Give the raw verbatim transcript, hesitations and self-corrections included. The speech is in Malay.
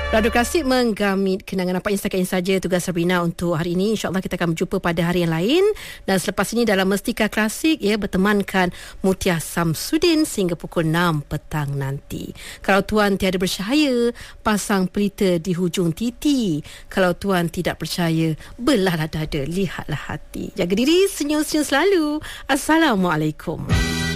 Radio Klasik menggamit kenangan nampaknya setakat ini saja tugas Sabrina untuk hari ini. InsyaAllah kita akan berjumpa pada hari yang lain. Dan selepas ini dalam Mestika Klasik, ya, bertemankan Mutia Samsudin sehingga pukul enam petang nanti. Kalau tuan tiada bercahaya, pasang pelita di hujung titi. Kalau tuan tidak percaya, belahlah dada, lihatlah hati. Jaga diri, senyum-senyum selalu. Assalamualaikum.